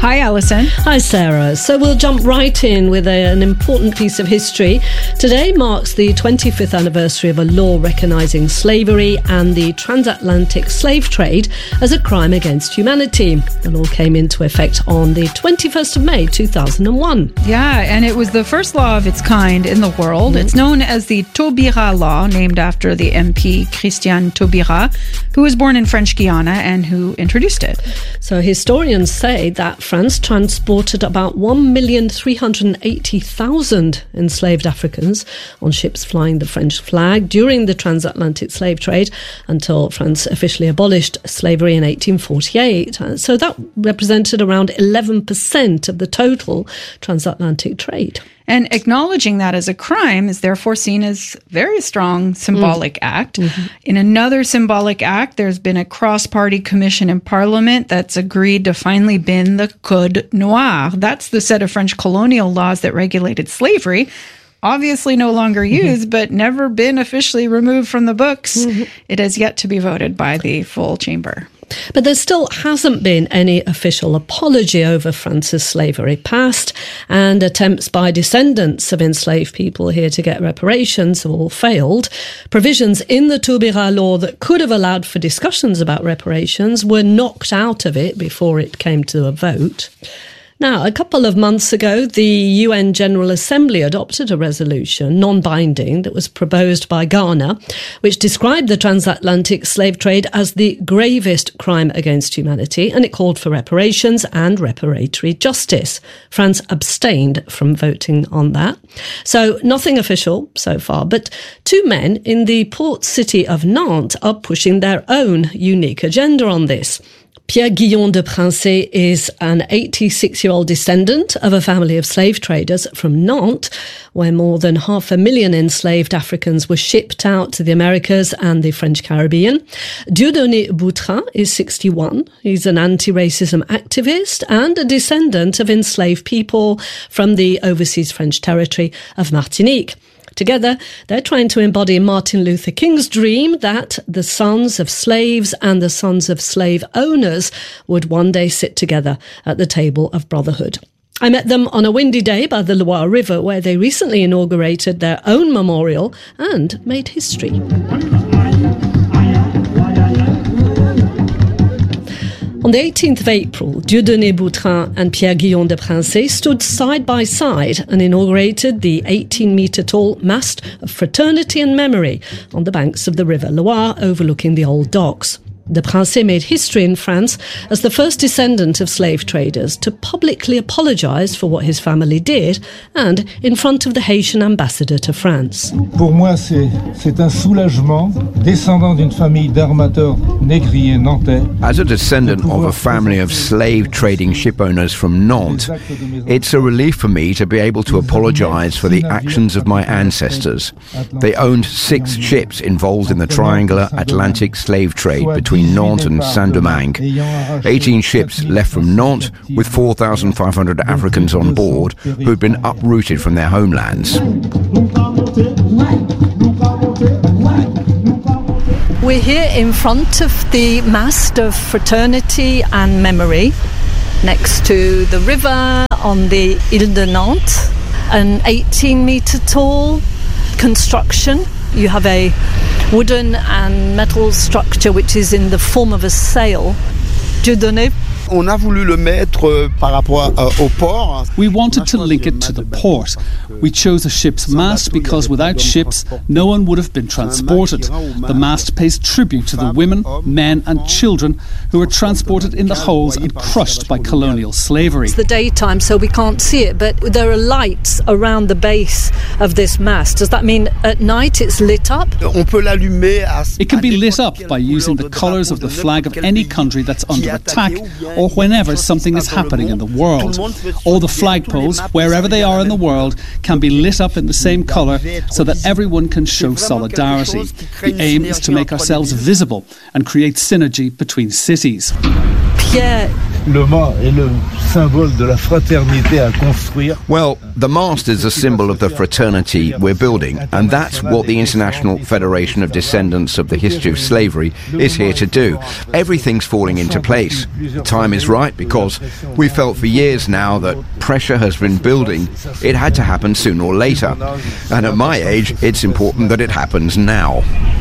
Hi, Alison. Hi, Sarah. So we'll jump right in with an important piece of history. Today marks the 25th anniversary of a law recognising slavery and the transatlantic slave trade as a crime against humanity. The law came into effect on the 21st of May 2001. Yeah, and it was the first law of its kind in the world. It's known as the Taubira Law, named after the MP Christian Taubira, who was born in French Guiana and who introduced it. So historians say that France transported about 1,380,000 enslaved Africans on ships flying the French flag during the transatlantic slave trade until France officially abolished slavery in 1848. So that represented around 11% of the total transatlantic trade. And acknowledging that as a crime is therefore seen as a very strong symbolic act. Mm-hmm. In another symbolic act, there's been a cross-party commission in Parliament that's agreed to finally bin the Code Noir. That's the set of French colonial laws that regulated slavery. Obviously no longer used, but never been officially removed from the books. Mm-hmm. It has yet to be voted by the full chamber. But there still hasn't been any official apology over France's slavery past, and attempts by descendants of enslaved people here to get reparations have all failed. Provisions in the Taubira law that could have allowed for discussions about reparations were knocked out of it before it came to a vote. Now, a couple of months ago, the UN General Assembly adopted a resolution, non-binding, that was proposed by Ghana, which described the transatlantic slave trade as the gravest crime against humanity, and it called for reparations and reparatory justice. France abstained from voting on that. So nothing official so far, but two men in the port city of Nantes are pushing their own unique agenda on this. Pierre Guillon de Princé is an 86-year-old descendant of a family of slave traders from Nantes, where more than 500,000 enslaved Africans were shipped out to the Americas and the French Caribbean. Dieudonné Boutrin is 61. He's an anti-racism activist and a descendant of enslaved people from the overseas French territory of Martinique. Together, they're trying to embody Martin Luther King's dream that the sons of slaves and the sons of slave owners would one day sit together at the table of brotherhood. I met them on a windy day by the Loire River, where they recently inaugurated their own memorial and made history. On the 18th of April, Dieudonné Boutrin and Pierre Guillon de Princé stood side by side and inaugurated the 18-metre-tall mast of fraternity and memory on the banks of the River Loire overlooking the old docks. De Princé made history in France as the first descendant of slave traders to publicly apologise for what his family did, and in front of the Haitian ambassador to France. Pour moi, c'est un soulagement, descendant d'une famille d'armateurs négriers nantais. As a descendant of a family of slave trading ship owners from Nantes, it's a relief for me to be able to apologise for the actions of my ancestors. They owned 6 ships involved in the triangular Atlantic slave trade between Nantes and Saint-Domingue. 18 ships left from Nantes with 4,500 Africans on board who'd been uprooted from their homelands. We're here in front of the mast of fraternity and memory, next to the river on the Ile de Nantes, an 18-metre-tall construction. You have a wooden and metal structure which is in the form of a sail. Dieudonné. On a voulu le mettre par rapport au port. We wanted to link it to the port. We chose a ship's mast because without ships, no one would have been transported. The mast pays tribute to the women, men and children who were transported in the holes and crushed by colonial slavery. It's the daytime, so we can't see it, but there are lights around the base of this mast. Does that mean at night it's lit up? It can be lit up by using the colours of the flag of any country that's under attack, or whenever something is happening in the world. All the flagpoles, wherever they are in the world, can be lit up in the same colour so that everyone can show solidarity. The aim is to make ourselves visible and create synergy between cities. Pierre, Le mât est le symbole de la fraternité à construire. Well, the mast is a symbol of the fraternity we're building, and that's what the International Federation of Descendants of the History of Slavery is here to do. Everything's falling into place. The time is right because we felt for years now that pressure has been building. It had to happen sooner or later. And at my age, it's important that it happens now.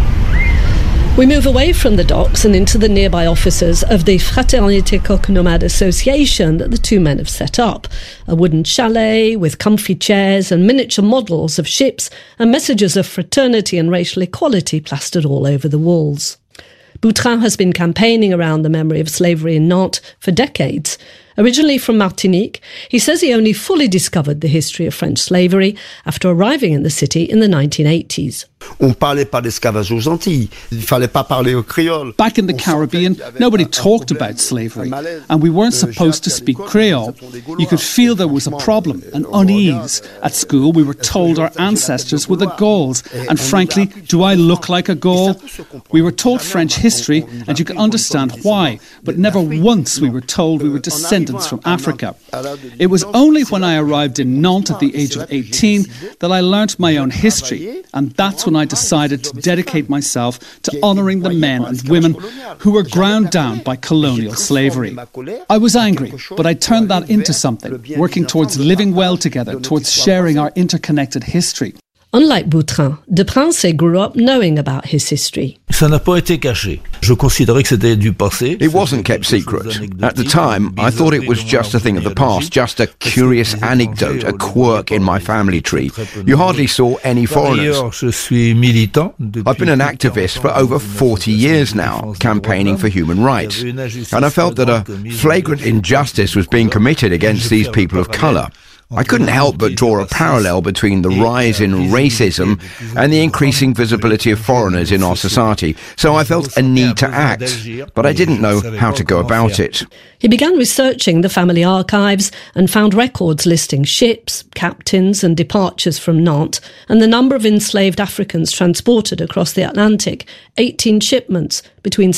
We move away from the docks and into the nearby offices of the Fraternité Coq Nomade Association that the two men have set up. A wooden chalet with comfy chairs and miniature models of ships and messages of fraternity and racial equality plastered all over the walls. Boutrin has been campaigning around the memory of slavery in Nantes for decades. Originally from Martinique, he says he only fully discovered the history of French slavery after arriving in the city in the 1980s. On parlait pas d'esclavage aux Antilles. Il fallait pas parler au créole. Back in the Caribbean, nobody talked about slavery, and we weren't supposed to speak Creole. You could feel there was a problem, an unease. At school, we were told our ancestors were the Gauls, and frankly, do I look like a Gaul? We were taught French history, and you can understand why, but never once we were told we were descendants from Africa. It was only when I arrived in Nantes at the age of 18 that I learnt my own history, and that's when I decided to dedicate myself to honouring the men and women who were ground down by colonial slavery. I was angry, but I turned that into something, working towards living well together, towards sharing our interconnected history. Unlike Boutrin, de Princey grew up knowing about his history. Ça n'a pas été caché. Je considérais que c'était du passé. It wasn't kept secret. At the time, I thought it was just a thing of the past, just a curious anecdote, a quirk in my family tree. You hardly saw any foreigners. Je suis militant. I've been an activist for over 40 years now, campaigning for human rights. And I felt that a flagrant injustice was being committed against these people of colour. I couldn't help but draw a parallel between the rise in racism and the increasing visibility of foreigners in our society, so I felt a need to act, but I didn't know how to go about it. He began researching the family archives and found records listing ships, captains and departures from Nantes and the number of enslaved Africans transported across the Atlantic, 18 shipments between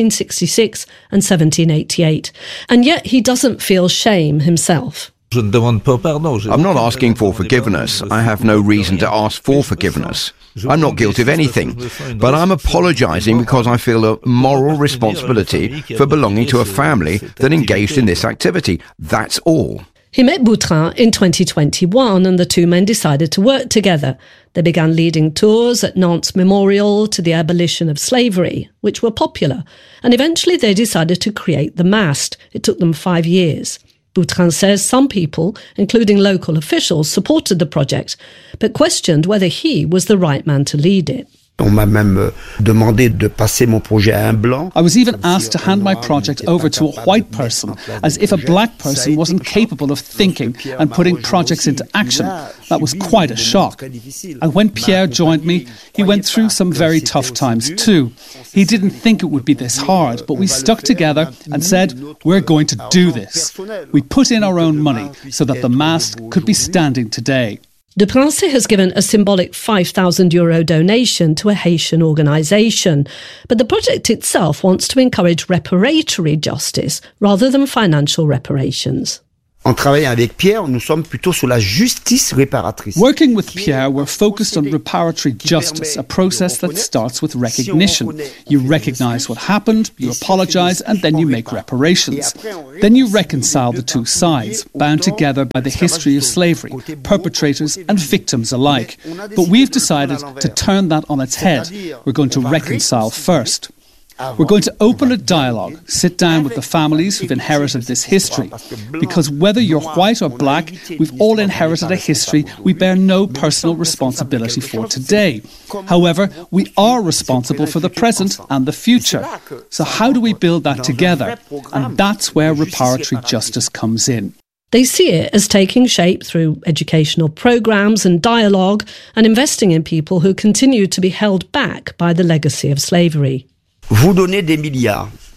1766 and 1788. And yet he doesn't feel shame himself. I'm not asking for forgiveness. I have no reason to ask for forgiveness. I'm not guilty of anything, but I'm apologising because I feel a moral responsibility for belonging to a family that engaged in this activity. That's all. He met Boutrin in 2021 and the two men decided to work together. They began leading tours at Nantes Memorial to the abolition of slavery, which were popular, and eventually they decided to create the mast. It took them 5 years. Boutrin says some people, including local officials, supported the project, but questioned whether he was the right man to lead it. On m'a même demandé de passer mon projet à un blanc. I was even asked to hand my project over to a white person, as if a black person wasn't capable of thinking and putting projects into action. That was quite a shock. And when Pierre joined me, he went through some very tough times too. He didn't think it would be this hard, but we stuck together and said, we're going to do this. We put in our own money so that the mast could be standing today. De Princey has given a symbolic €5,000 donation to a Haitian organisation, but the project itself wants to encourage reparatory justice rather than financial reparations. En travaillant avec Pierre, nous sommes plutôt sur la justice réparatrice. Working with Pierre, we're focused on reparatory justice, a process that starts with recognition. You recognise what happened, you apologise, and then you make reparations. Then you reconcile the two sides, bound together by the history of slavery, perpetrators and victims alike. But we've decided to turn that on its head. We're going to reconcile first. We're going to open a dialogue, sit down with the families who've inherited this history. Because whether you're white or black, we've all inherited a history we bear no personal responsibility for today. However, we are responsible for the present and the future. So how do we build that together? And that's where reparatory justice comes in. They see it as taking shape through educational programmes and dialogue and investing in people who continue to be held back by the legacy of slavery. Vous donnez des milliards.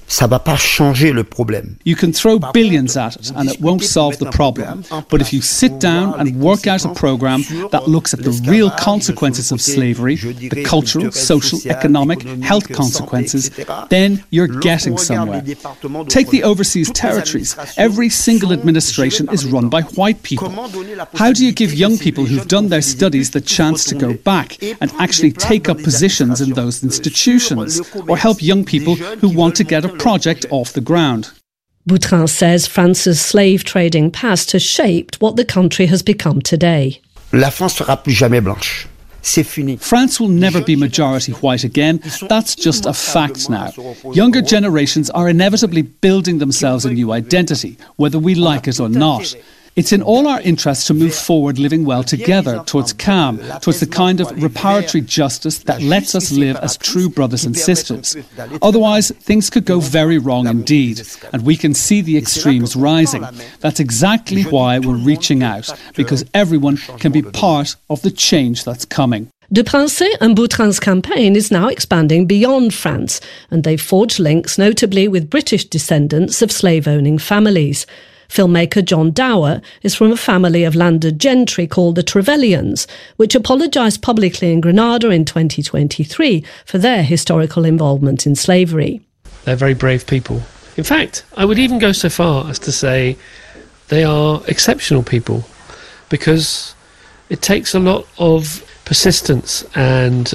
Ça va pas changer le problème. You can throw billions at it and it won't solve the problem. But if you sit down and work out a program that looks at the real consequences of slavery, the cultural, social, economic, health consequences, then you're getting somewhere. Take the overseas territories. Every single administration is run by white people. How do you give young people who've done their studies the chance to go back and actually take up positions in those institutions, or help young people who want to get a project off the ground? Boutrin says France's slave trading past has shaped what the country has become today. La France sera plus jamais blanche. C'est fini. France will never be majority white again. That's just a fact now. Younger generations are inevitably building themselves a new identity, whether we like it or not. It's in all our interests to move forward living well together towards calm, towards the kind of reparatory justice that lets us live as true brothers and sisters. Otherwise, things could go very wrong indeed, and we can see the extremes rising. That's exactly why we're reaching out, because everyone can be part of the change that's coming. De Princet and Boutrin's campaign is now expanding beyond France, and they've forged links notably with British descendants of slave-owning families. Filmmaker John Dower is from a family of landed gentry called the Trevelyan's, which apologised publicly in Grenada in 2023 for their historical involvement in slavery. They're very brave people. In fact, I would even go so far as to say they are exceptional people, because it takes a lot of persistence and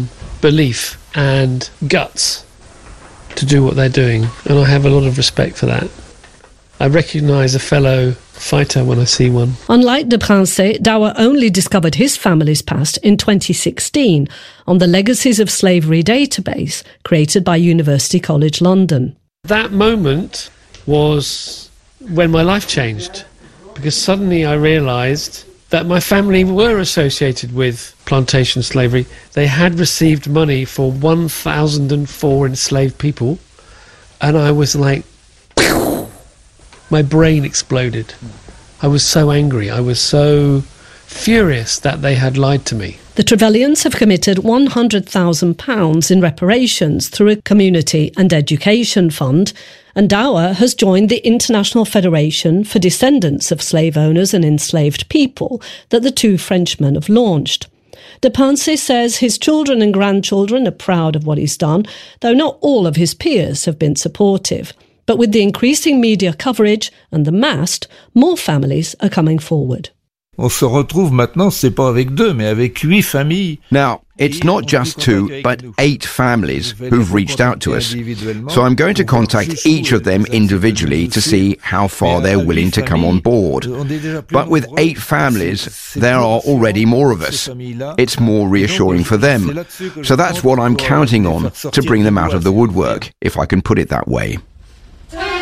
belief and guts to do what they're doing, and I have a lot of respect for that. I recognise a fellow fighter when I see one. Unlike de Princet, Dower only discovered his family's past in 2016 on the Legacies of Slavery database created by University College London. That moment was when my life changed, because suddenly I realised that my family were associated with plantation slavery. They had received money for 1,004 enslaved people, and I was like, my brain exploded. I was so angry. I was so furious that they had lied to me. The Trevelyan's have committed £100,000 in reparations through a community and education fund, and Dower has joined the International Federation for Descendants of Slave Owners and Enslaved People that the two Frenchmen have launched. De Princet says his children and grandchildren are proud of what he's done, though not all of his peers have been supportive. But with the increasing media coverage and the mast, more families are coming forward. On se retrouve maintenant, c'est pas avec 2, mais avec 8 familles. Now, it's not just 2, but 8 families who've reached out to us. So I'm going to contact each of them individually to see how far they're willing to come on board. But with 8 families, there are already more of us. It's more reassuring for them. So that's what I'm counting on to bring them out of the woodwork, if I can put it that way.